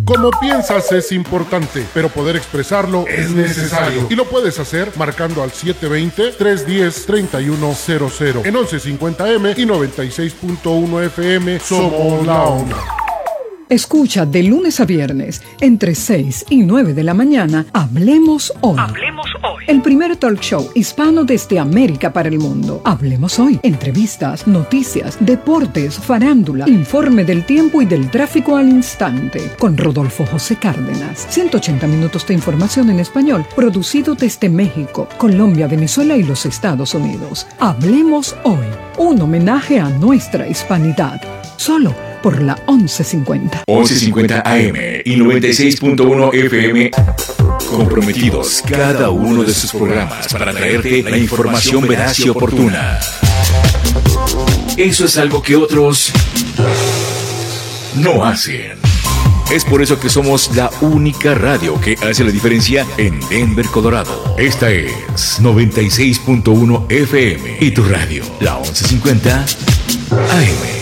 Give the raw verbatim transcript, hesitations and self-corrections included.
Como piensas es importante, pero poder expresarlo es necesario. Y lo puedes hacer marcando al siete dos cero, tres uno cero, tres uno cero cero. En once cincuenta eme y noventa y seis punto uno efe eme somos la onda. Escucha de lunes a viernes, entre seis y nueve de la mañana, Hablemos Hoy. Hablemos Hoy. El primer talk show hispano desde América para el mundo. Hablemos Hoy. Entrevistas, noticias, deportes, farándula, informe del tiempo y del tráfico al instante. Con Rodolfo José Cárdenas. ciento ochenta minutos de información en español, producido desde México, Colombia, Venezuela y los Estados Unidos. Hablemos Hoy. Un homenaje a nuestra hispanidad. Solo por la once cincuenta. once cincuenta A M y noventa y seis punto uno F M. Comprometidos cada uno de sus programas para traerte la información veraz y oportuna. Eso es algo que otros no hacen. Es por eso que somos la única radio que hace la diferencia en Denver, Colorado. Esta es noventa y seis punto uno F M y tu radio, la once cincuenta A M.